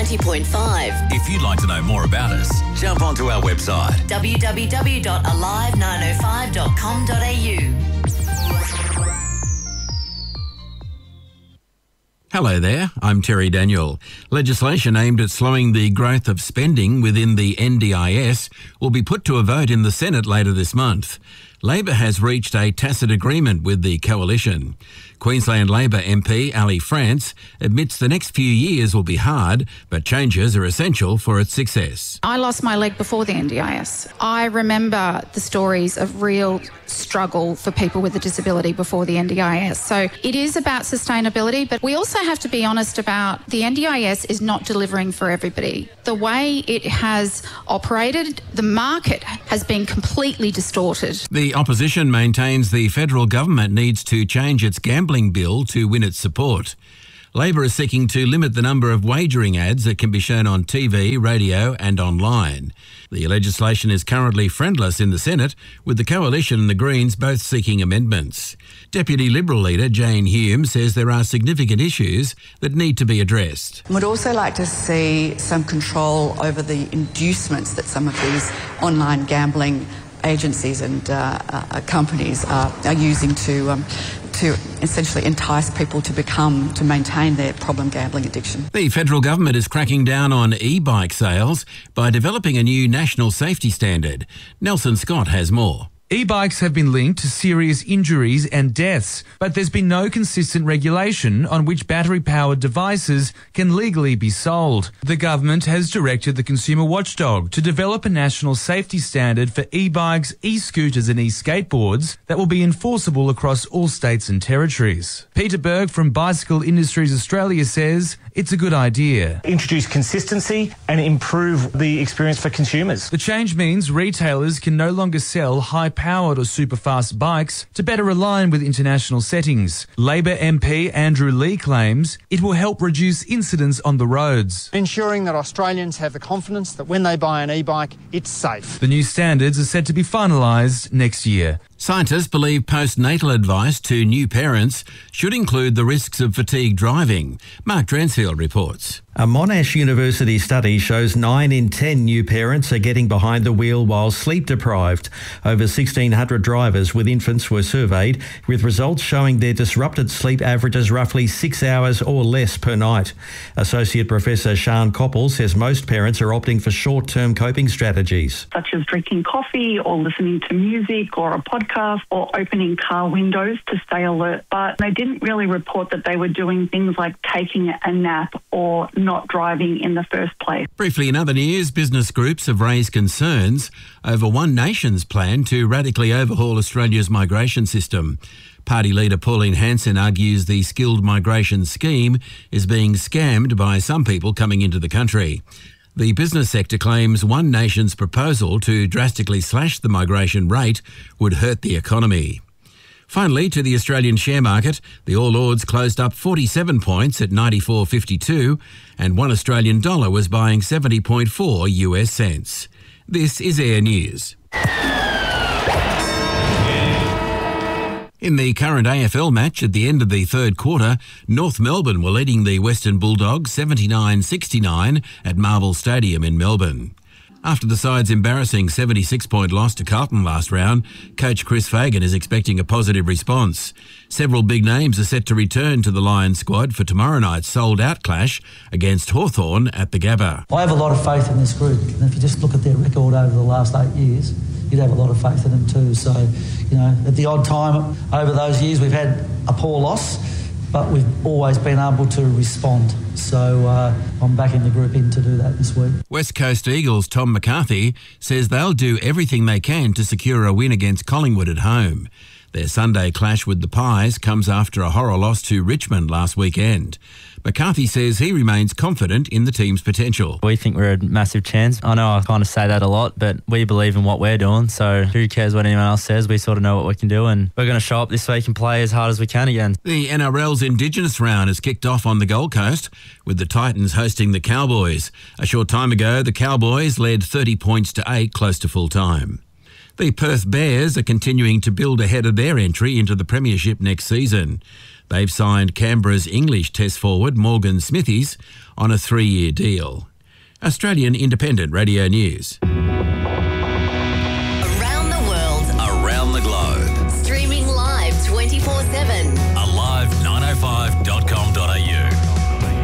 90.5. If you'd like to know more about us, jump onto our website www.alive905.com.au. Hello there, I'm Terry Daniel. Legislation aimed at slowing the growth of spending within the NDIS will be put to a vote in the Senate later this month. Labor has reached a tacit agreement with the coalition. Queensland Labor MP Ali France admits the next few years will be hard, but changes are essential for its success. I lost my leg before the NDIS. I remember the stories of real struggle for people with a disability before the NDIS. So it is about sustainability, but we also have to be honest about the NDIS is not delivering for everybody. The way it has operated, the market has been completely distorted. The opposition maintains the federal government needs to change its gambling bill to win its support. Labor is seeking to limit the number of wagering ads that can be shown on TV, radio and online. The legislation is currently friendless in the Senate, with the Coalition and the Greens both seeking amendments. Deputy Liberal leader Jane Hume says there are significant issues that need to be addressed. We'd also like to see some control over the inducements that some of these online gambling agencies and companies are using to essentially entice people to maintain their problem gambling addiction. The federal government is cracking down on e-bike sales by developing a new national safety standard. Nelson Scott has more. E-bikes have been linked to serious injuries and deaths, but there's been no consistent regulation on which battery-powered devices can legally be sold. The government has directed the consumer watchdog to develop a national safety standard for e-bikes, e-scooters and e-skateboards that will be enforceable across all states and territories. Peter Berg from Bicycle Industries Australia says it's a good idea. Introduce consistency and improve the experience for consumers. The change means retailers can no longer sell high-powered or super-fast bikes to better align with international settings. Labor MP Andrew Lee claims it will help reduce incidents on the roads, ensuring that Australians have the confidence that when they buy an e-bike, it's safe. The new standards are set to be finalised next year. Scientists believe postnatal advice to new parents should include the risks of fatigue driving. Mark Dransfield reports. A Monash University study shows 9 in 10 new parents are getting behind the wheel while sleep deprived. Over 1,600 drivers with infants were surveyed, with results showing their disrupted sleep averages roughly 6 hours or less per night. Associate Professor Sian Koppel says most parents are opting for short-term coping strategies, such as drinking coffee or listening to music or a podcast or opening car windows to stay alert. But they didn't really report that they were doing things like taking a nap or not driving in the first place. Briefly in other news, business groups have raised concerns over One Nation's plan to radically overhaul Australia's migration system. Party leader Pauline Hanson argues the skilled migration scheme is being scammed by some people coming into the country. The business sector claims One Nation's proposal to drastically slash the migration rate would hurt the economy. Finally, to the Australian share market, the All Ords closed up 47 points at 94.52 and $1 Australian dollar was buying 70.4 US cents. This is Air News. In the current AFL match at the end of the third quarter, North Melbourne were leading the Western Bulldogs 79-69 at Marvel Stadium in Melbourne. After the side's embarrassing 76-point loss to Carlton last round, coach Chris Fagan is expecting a positive response. Several big names are set to return to the Lions squad for tomorrow night's sold-out clash against Hawthorn at the Gabba. I have a lot of faith in this group, and if you just look at their record over the last 8 years, you'd have a lot of faith in them too. So, at the odd time over those years, we've had a poor loss, but we've always been able to respond. So I'm backing the group in to do that this week. West Coast Eagles' Tom McCarthy says they'll do everything they can to secure a win against Collingwood at home. Their Sunday clash with the Pies comes after a horror loss to Richmond last weekend. McCarthy says he remains confident in the team's potential. We think we're a massive chance. I know I kind of say that a lot, but we believe in what we're doing, so who cares what anyone else says? We sort of know what we can do, and we're going to show up this week and play as hard as we can again. The NRL's Indigenous round has kicked off on the Gold Coast, with the Titans hosting the Cowboys. A short time ago, the Cowboys led 30 points to 8 close to full time. The Perth Bears are continuing to build ahead of their entry into the Premiership next season. They've signed Canberra's English Test forward Morgan Smithies on a 3-year deal. Australian Independent Radio News.